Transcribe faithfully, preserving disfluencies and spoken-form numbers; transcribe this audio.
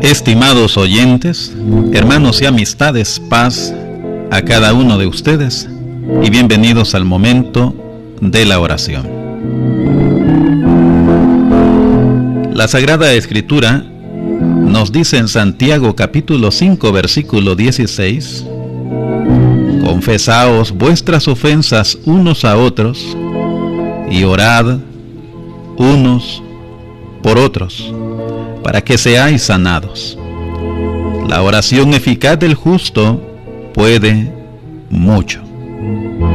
Estimados oyentes, hermanos y amistades, paz a cada uno de ustedes y bienvenidos al momento de la oración. La Sagrada Escritura nos dice en Santiago capítulo cinco versículo dieciséis: confesaos vuestras ofensas unos a otros y orad unos por otros, para que seáis sanados. La oración eficaz del justo puede mucho.